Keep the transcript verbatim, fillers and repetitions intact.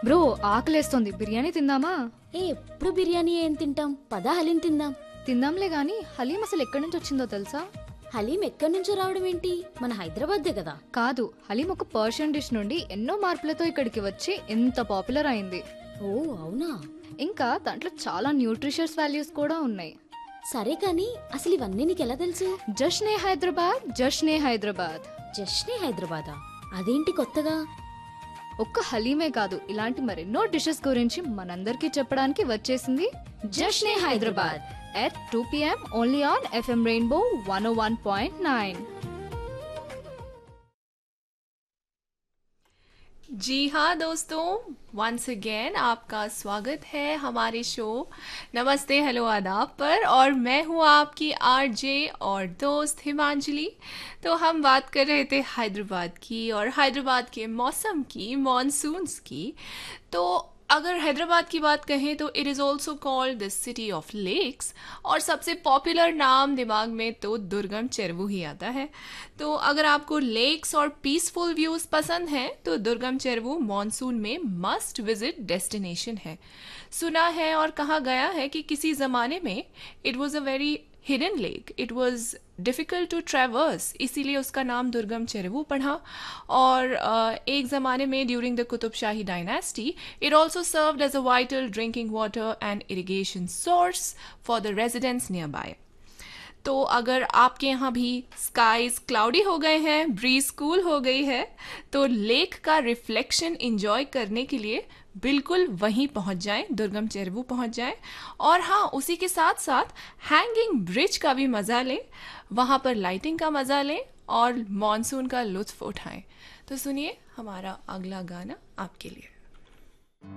Bro ఆకలేస్తోంది, biryani తిందామా? ఏ ఎప్పుడు బిర్యానీ ఏం తింటాం, పద హలీం తిందాం. తిందాంలే గాని హలీం అసలు ఎక్కడి నుంచి వచ్చిందో తెలుసా? హలీం ఎక్కడి నుంచో రావడం ఏంటి, మన హైదరాబాద్దే కదా. కాదు, హలీం ఒక పర్షియన్ డిష్ నుండి ఎన్నో మార్పులతో ఇక్కడికి వచ్చి ఎంత పాపులర్ అయింది. ఓ అవునా? ఇంకా దాంట్లో చాలా న్యూట్రిషియస్ వాల్యూస్ కూడా ఉన్నాయి. సరే కానీ అసలు ఇవన్నీ నీకెలా తెలుసు? జష్నే హైదరాబాద్, జష్నే హైదరాబాద్. జష్నే హైదరాబాదా? అదేంటి కొత్తగా? ఒక్క హలీమే కాదు, ఇలాంటి మరెన్నో డిషెస్ గురించి మనందరికీ చెప్పడానికి వచ్చేసింది జష్నే Hyderabad at two p m only on F M Rainbow one oh one point nine. जी हाँ दोस्तों, वंस अगेन आपका स्वागत है हमारे शो नमस्ते हेलो आदाब पर, और मैं हूँ आपकी आरजे और दोस्त हिमांजलि। तो हम बात कर रहे थे हैदराबाद की और हैदराबाद के मौसम की, मॉनसून्स की। तो अगर हैदराबाद की बात कहें तो it is also called the city of lakes, और सबसे पॉपुलर नाम दिमाग में तो दुर्गम चेरुवु ही आता है। तो अगर आपको लेक्स और पीसफुल व्यूज़ पसंद हैं तो दुर्गम चेरुवु मॉनसून में मस्ट विजिट डेस्टिनेशन है। सुना है और कहा गया है कि किसी ज़माने में it was a very hidden lake, it was difficult to traverse, इसीलिए उसका नाम दुर्गम चेरुवु पड़ा। और एक ज़माने में during the Qutub shahi dynasty it also served as a vital drinking water and irrigation source for the residents near by. तो अगर आपके यहाँ भी स्काईज क्लाउडी हो गए हैं, ब्रीज कूल हो गई है, तो लेक का रिफ्लेक्शन इंजॉय करने के लिए बिल्कुल वहीं पहुंच जाएं, दुर्गम चेरुवु पहुंच जाएं। और हाँ, उसी के साथ साथ हैंगिंग ब्रिज का भी मज़ा लें, वहाँ पर लाइटिंग का मज़ा लें और मॉनसून का लुत्फ़ उठाएं। तो सुनिए हमारा अगला गाना आपके लिए।